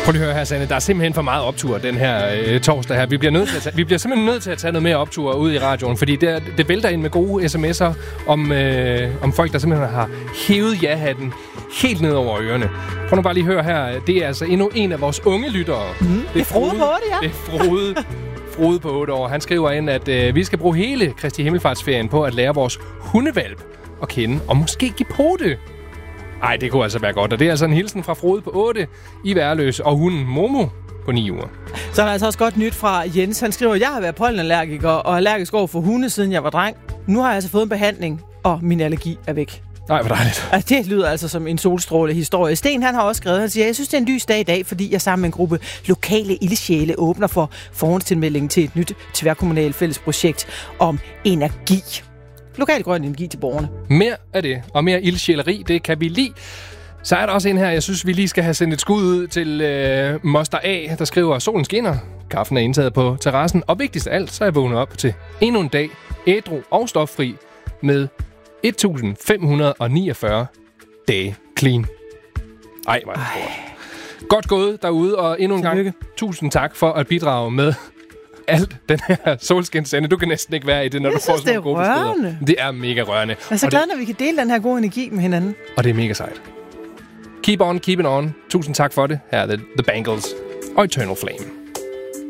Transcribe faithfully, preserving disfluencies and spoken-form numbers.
Prøv lige at høre her, Sanne. Der er simpelthen for meget optur den her øh, torsdag her. Vi bliver, nødt til at tage, vi bliver simpelthen nødt til at tage noget mere optur ud i radioen, fordi det, det vælter ind med gode sms'er om, øh, om folk, der simpelthen har hævet ja-hatten helt ned over ørerne. Prøv nu bare lige at høre her. Det er altså endnu en af vores unge lyttere. Mm. Det er Frode på otte, ja. Det er Frode. Frode på otte år. Han skriver ind, at øh, vi skal bruge hele Kristi Himmelfartsferien på at lære vores hundevalp at kende, og måske give på det. Ej, det kunne altså være godt. Og det er altså en hilsen fra Frode på otte i Værløs, og hunden Momo på ni uger. Så er der altså også godt nyt fra Jens. Han skriver, jeg har været pollenallergiker og allergisk over for hunde, siden jeg var dreng. Nu har jeg altså fået en behandling, og min allergi er væk. Nej, hvor dejligt. Altså, det lyder altså som en solstråle historie. Sten, han har også skrevet, han siger, jeg synes, det er en lys dag i dag, fordi jeg sammen med en gruppe lokale ildsjæle åbner for forhåndstilmelding til et nyt tværkommunalt fællesprojekt om energi. Lokal grøn energi til borgerne. Mere af det, og mere ildsjæleri, det kan vi lide. Så er der også en her, jeg synes, vi lige skal have sendt et skud ud til øh, Moster A, der skriver, solen skinner, kaffen er indtaget på terrassen, og vigtigst af alt, så er jeg vågnet op til endnu en dag, ædru og stoffri, med et tusind fem hundrede niogfyrre dage clean. Ej, hvor er det godt. Godt gået derude, og endnu en gang tusind tak for at bidrage med alt den her solskinssende. Du kan næsten ikke være i det, når jeg du synes, får sådan nogle gode beskeder. Rørende. Det er mega rørende. Jeg er så glad, når vi kan dele den her gode energi med hinanden. Og det er mega sejt. Keep on, keep it on. Tusind tak for det. Her er The, The Bangles og Eternal Flame.